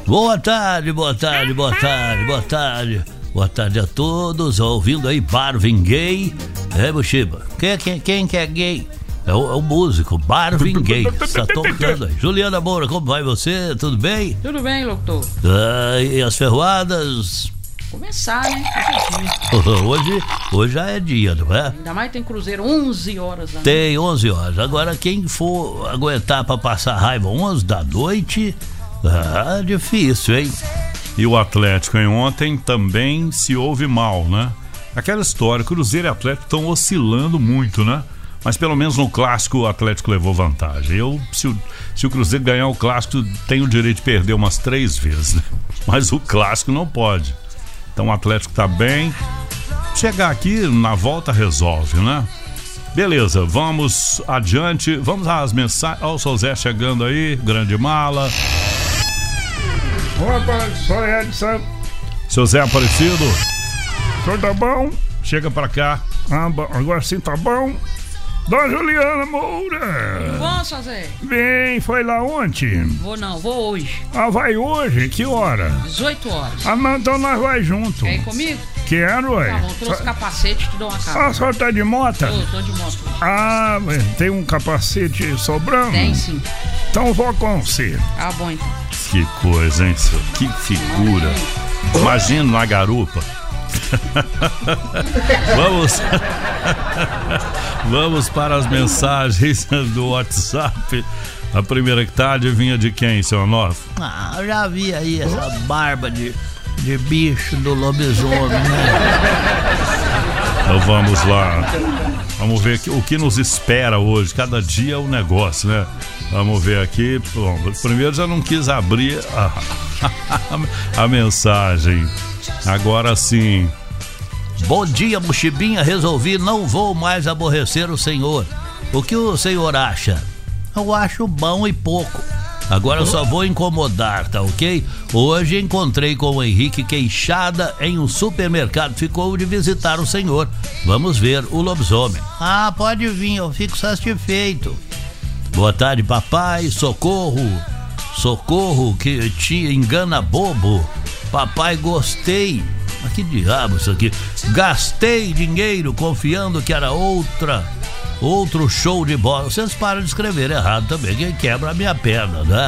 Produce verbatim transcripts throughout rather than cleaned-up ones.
Boa tarde, boa tarde, boa tarde, boa tarde. Boa tarde a todos, ouvindo aí Marvin Gaye. É, Mushiba, quem, quem, quem que é gay? É o, é o músico, Marvin Gaye, está tocando aí. Juliana Moura, como vai você? Tudo bem? Tudo bem, doutor. Ah, e as ferroadas? Começar, né? Hoje, hoje já é dia, não é? Ainda mais tem cruzeiro onze horas da noite. Tem onze horas. Agora quem for aguentar pra passar raiva onze da noite, ah, difícil, hein? E o Atlético em ontem também se ouve mal, né? Aquela história, Cruzeiro e Atlético estão oscilando muito, né? Mas pelo menos no clássico o Atlético levou vantagem. Eu, se o, se o Cruzeiro ganhar o clássico, tem o direito de perder umas três vezes, né? Mas o clássico não pode. Então o Atlético tá bem. Chegar aqui na volta resolve, né? Beleza, vamos adiante. Vamos às mensagens. Olha o seu Zé chegando aí, grande mala. Opa, sou Edson. Seu Zé Aparecido. O senhor tá bom? Chega pra cá. Ah, bom, agora sim tá bom. Dona Juliana Moura. Bom, seu Zé? Bem, foi lá ontem? Vou não, vou hoje. Ah, vai hoje? Que hora? dezoito horas. Ah, não, então nós vai junto. Quer ir comigo? Quero, ué. Tá bom, trouxe Só... capacete, te dou uma cara. Ah, a senhora tá de moto? Tô, tô de moto. Ah, tem um capacete sobrando? Tem sim. Então vou com você. Ah, bom então. Que coisa, hein, senhor? Que figura. Imagina na garupa. Vamos Vamos para as mensagens do WhatsApp. A primeira que tá, adivinha de quem, seu Onofre? Ah, eu já vi aí essa barba de, de bicho do lobisomem, né? Então vamos lá. Vamos ver o que nos espera hoje. Cada dia é um negócio, né? Vamos ver aqui. Bom, primeiro já não quis abrir a, a, a mensagem. Agora sim. Bom dia, Mushibinha. Resolvi, não vou mais aborrecer o senhor. O que o senhor acha? Eu acho bom e pouco. Agora eu só vou incomodar, tá ok? Hoje encontrei com o Henrique Queixada em um supermercado. Ficou de visitar o senhor. Vamos ver o lobisomem. Ah, pode vir, eu fico satisfeito. Boa tarde, papai. Socorro. Socorro, que te engana bobo. Papai, gostei. Mas que diabo isso aqui? Gastei dinheiro confiando que era outra, outro show de bola. Vocês param de escrever errado também, que quebra a minha perna, né?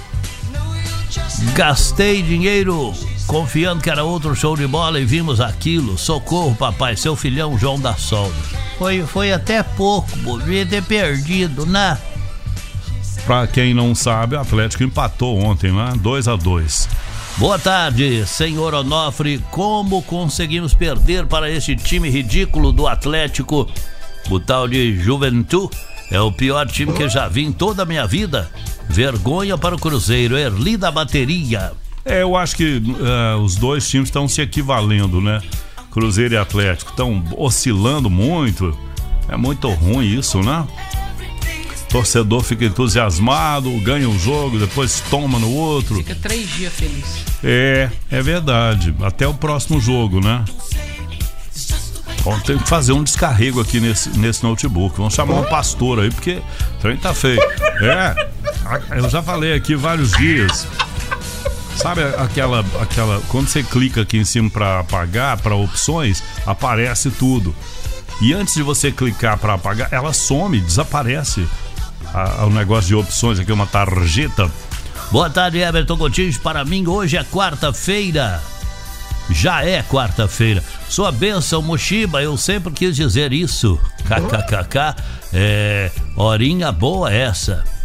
Gastei dinheiro confiando que era outro show de bola e vimos aquilo. Socorro, papai, seu filhão João da Solda. Foi, foi até pouco, devia ter perdido, né? Pra quem não sabe, o Atlético empatou ontem, né? dois a dois. Boa tarde, senhor Onofre. Como conseguimos perder para esse time ridículo do Atlético? O tal de Juventude é o pior time que já vi em toda a minha vida. Vergonha para o Cruzeiro. Erli da bateria. É, eu acho que uh, os dois times estão se equivalendo, né? Cruzeiro e Atlético estão oscilando muito. É muito ruim isso, né? Torcedor fica entusiasmado, ganha um jogo, depois toma no outro. Fica três dias feliz. É, é verdade. Até o próximo jogo, né? Bom, tem que fazer um descarrego aqui nesse, nesse notebook. Vamos chamar um pastor aí, porque o trem tá feio. É, eu já falei aqui vários dias. Sabe aquela, aquela... Quando você clica aqui em cima para apagar, para opções, aparece tudo. E antes de você clicar para apagar, ela some, desaparece. O negócio de opções aqui, uma tarjeta. Boa tarde, Everton Coutinho. Para mim, hoje é quarta-feira. Já é quarta-feira. Sua bênção, Mushiba, eu sempre quis dizer isso. Kkkk. É, horinha boa essa.